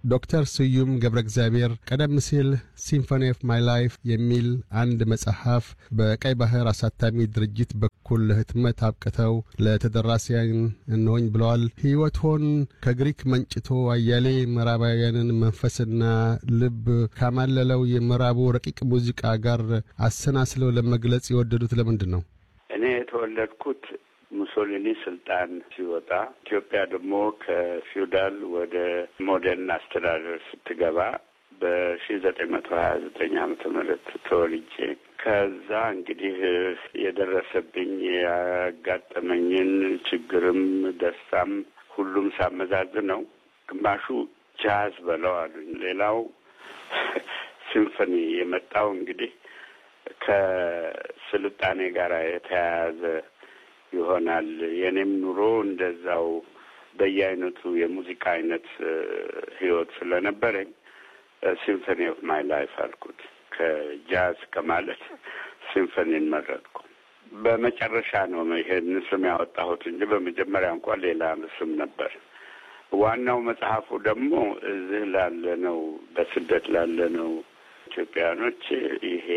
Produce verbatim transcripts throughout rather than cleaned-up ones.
ዶክተር ስዩም ገብረ እግዚአብሔር ቀደም ሲል ሲምፎኒ ኦፍ ማይ ላይፍ የሚል አንድ መጽሐፍ በቀይ ባህር አሳታሚ ድርጅት በኩል ህትመት አብቅተው ለተደራሲያን እንሆኝ ብለዋል። ህይወቶን ከግሪክ መንጭቶ አያሌ ምዕራባውያንን መንፈስና ልብ ካማለለው የምዕራቡ ረቂቅ ሙዚቃ ጋር አሰናስለው ለመግለጽ የወደዱት ለምንድን ነው? እኔ የተወለድኩት ሙሶሊኒ ስልጣን ሲወጣ ኢትዮጵያ ደግሞ ከፊውዳል ወደ ሞደርን አስተዳደር ስትገባ በሺህ ዘጠኝ መቶ ሀያ ዘጠኝ ዓመተ ምህረት ተወልጄ ከዛ እንግዲህ የደረሰብኝ ያጋጠመኝን ችግርም ደስታም ሁሉም ሳመዛዝነው ግማሹ ጃዝ በለው አሉኝ። ሌላው ሲምፎኒ የመጣው እንግዲህ ከስልጣኔ ጋር የተያያዘ ይሆናል። የኔም ኑሮ እንደዛው በየአይነቱ የሙዚቃ አይነት ህይወት ስለነበረኝ ሲምፎኒ ኦፍ ማይ ላይፍ አልኩት። ከጃዝ ከማለት ሲምፎኒን መረጥኩ። በመጨረሻ ነው ይሄን ስም ያወጣሁት እንጂ በመጀመሪያ እንኳን ሌላ ስም ነበር። ዋናው መጽሐፉ ደግሞ እዚህ ላለነው በስደት ላለነው ኢትዮጵያኖች ይሄ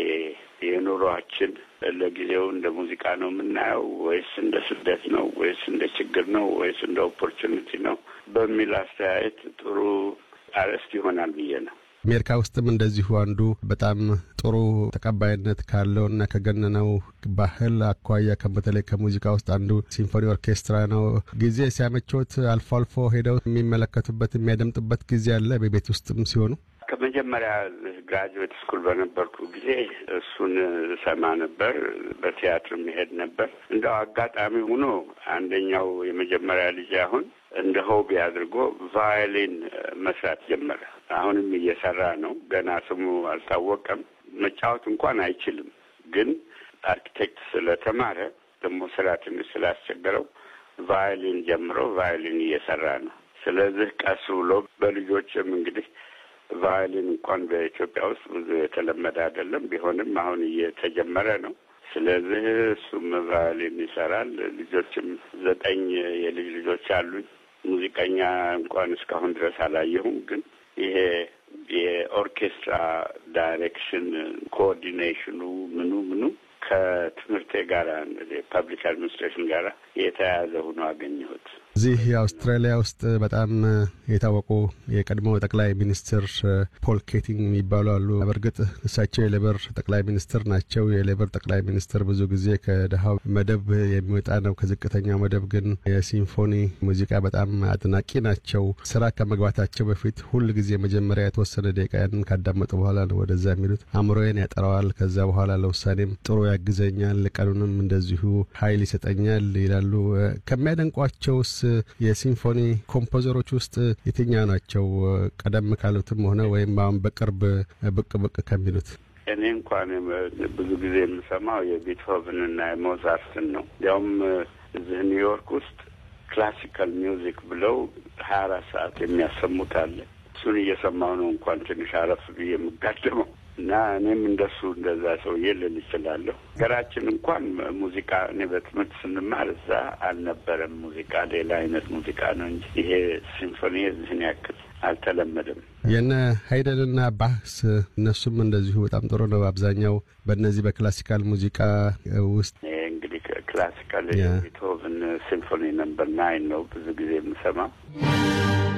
የኑሯችን ለጊዜው እንደ ሙዚቃ ነው የምናየው ወይስ እንደ ስደት ነው ወይስ እንደ ችግር ነው ወይስ እንደ ኦፖርቹኒቲ ነው በሚል አስተያየት ጥሩ አርዕስት ይሆናል ብዬ ነው። አሜሪካ ውስጥም እንደዚሁ አንዱ በጣም ጥሩ ተቀባይነት ካለውና ከገነነው ባህል አኳያ ከበተለይ ከሙዚቃ ውስጥ አንዱ ሲምፎኒ ኦርኬስትራ ነው። ጊዜ ሲያመቾት አልፎ አልፎ ሄደው የሚመለከቱበት የሚያደምጡበት ጊዜ አለ በቤት ውስጥም ሲሆኑ? ከመጀመሪያ ግራጁዌት ስኩል በነበርኩ ጊዜ እሱን ሰማ ነበር። በቲያትር መሄድ ነበር። እንደው አጋጣሚ ሆኖ አንደኛው የመጀመሪያ ልጅ አሁን እንደ ሆቢ አድርጎ ቫዮሊን መስራት ጀመረ። አሁንም እየሰራ ነው። ገና ስሙ አልታወቀም። መጫወት እንኳን አይችልም። ግን አርኪቴክት ስለተማረ ደግሞ ስራ ትንሽ ስላስቸገረው ቫዮሊን ጀምሮ ቫዮሊን እየሰራ ነው። ስለዚህ ቀስ ብሎ በልጆችም እንግዲህ ቫዮሊን እንኳን በኢትዮጵያ ውስጥ ብዙ የተለመደ አይደለም። ቢሆንም አሁን እየተጀመረ ነው። ስለዚህ እሱም ቫዮሊን ይሰራል። ልጆችም ዘጠኝ የልጅ ልጆች አሉኝ። ሙዚቀኛ እንኳን እስካሁን ድረስ አላየሁም። ግን ይሄ የኦርኬስትራ ዳይሬክሽን ኮኦርዲኔሽኑ ምኑ ምኑ ከትምህርቴ ጋር ፐብሊክ አድሚኒስትሬሽን ጋር የተያያዘ ሆኖ አገኘሁት። እዚህ አውስትራሊያ ውስጥ በጣም የታወቁ የቀድሞ ጠቅላይ ሚኒስትር ፖል ኬቲንግ የሚባሉ አሉ። በእርግጥ እሳቸው የሌበር ጠቅላይ ሚኒስትር ናቸው። የሌበር ጠቅላይ ሚኒስትር ብዙ ጊዜ ከደሃው መደብ የሚወጣ ነው። ከዝቅተኛው መደብ ግን የሲምፎኒ ሙዚቃ በጣም አድናቂ ናቸው። ስራ ከመግባታቸው በፊት ሁሉ ጊዜ መጀመሪያ የተወሰነ ደቂቃን ካዳመጡ በኋላ ነው ወደዛ የሚሉት። አእምሮዬን ያጠራዋል፣ ከዛ በኋላ ለውሳኔም ጥሩ ያግዘኛል፣ ቀኑንም እንደዚሁ ኃይል ይሰጠኛል ይላሉ። ከሚያደንቋቸውስ የሲምፎኒ ኮምፖዘሮች ውስጥ የትኛው ናቸው? ቀደም ካሉትም ሆነ ወይም አሁን በቅርብ ብቅ ብቅ ከሚሉት? እኔ እንኳን ብዙ ጊዜ የምሰማው የቤትሆቨንና የሞዛርትን ነው። ያውም እዚህ ኒውዮርክ ውስጥ ክላሲካል ሚውዚክ ብለው ሀያ አራት ሰዓት የሚያሰሙት አለ። እሱን እየሰማሁ ነው እንኳን ትንሽ አረፍ ብዬ የምጋደመው እና እኔም እንደሱ እንደዛ ሰውዬ ልል እችላለሁ። ሀገራችን እንኳን ሙዚቃ እኔ በትምህርት ስንማር እዛ አልነበረም። ሙዚቃ ሌላ አይነት ሙዚቃ ነው እንጂ ይሄ ሲምፎኒ እዚህን ያክል አልተለመደም። የነ ሃይደንና ባህስ እነሱም እንደዚሁ በጣም ጥሩ ነው። አብዛኛው በእነዚህ በክላሲካል ሙዚቃ ውስጥ እንግዲህ ክላሲካል ቤትሆቨን ሲምፎኒ ነምበር ናይን ነው ብዙ ጊዜ የምሰማው።